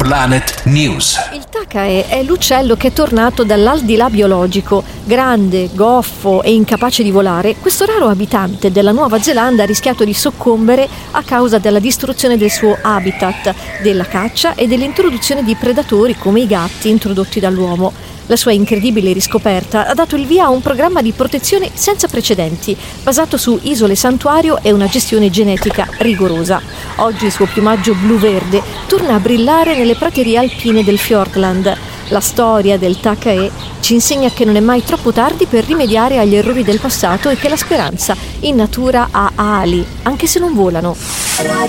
Planet News. Il takae è l'uccello che è tornato dall'aldilà biologico. Grande, goffo e incapace di volare, questo raro abitante della Nuova Zelanda ha rischiato di soccombere a causa della distruzione del suo habitat, della caccia e dell'introduzione di predatori come i gatti introdotti dall'uomo. La sua incredibile riscoperta ha dato il via a un programma di protezione senza precedenti, basato su isole santuario e una gestione genetica rigorosa. Oggi il suo piumaggio blu-verde torna a brillare nelle praterie alpine del Fiordland. La storia del takae ci insegna che non è mai troppo tardi per rimediare agli errori del passato e che la speranza in natura ha ali, anche se non volano.